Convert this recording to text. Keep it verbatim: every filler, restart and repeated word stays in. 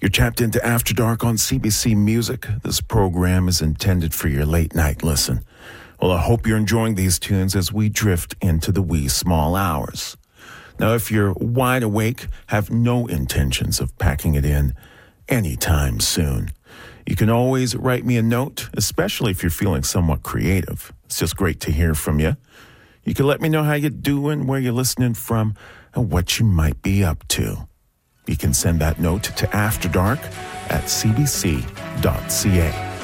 You're tapped into After Dark on C B C Music. This program is intended for your late night listen. Well, I hope you're enjoying these tunes as we drift into the wee small hours. Now, if you're wide awake, have no intentions of packing it in anytime soon, you can always write me a note, especially if you're feeling somewhat creative. It's just great to hear from you. You can let me know how you're doing, where you're listening from, and what you might be up to. You can send that note to afterdark at c b c dot c a.